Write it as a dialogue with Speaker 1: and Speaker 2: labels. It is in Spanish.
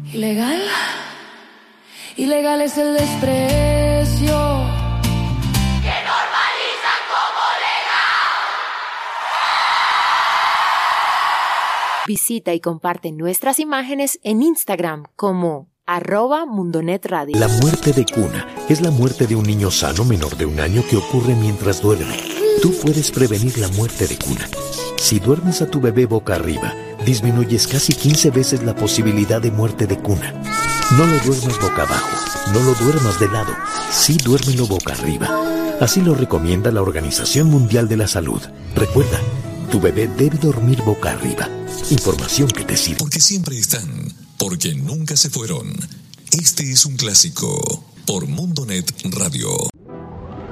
Speaker 1: Ilegal, ilegal es el desprecio que normalizan como legal.
Speaker 2: Visita y comparte nuestras imágenes en Instagram como @mundonetradio.
Speaker 3: La muerte de cuna es la muerte de un niño sano menor de 1 año que ocurre mientras duerme. Tú puedes prevenir la muerte de cuna. Si duermes a tu bebé boca arriba, disminuyes casi 15 veces la posibilidad de muerte de cuna. No lo duermas boca abajo, no lo duermas de lado, sí duérmelo boca arriba. Así lo recomienda la Organización Mundial de la Salud. Recuerda, tu bebé debe dormir boca arriba. Información que te sirve.
Speaker 4: Porque siempre están, porque nunca se fueron. Este es un clásico por Mundonet Radio.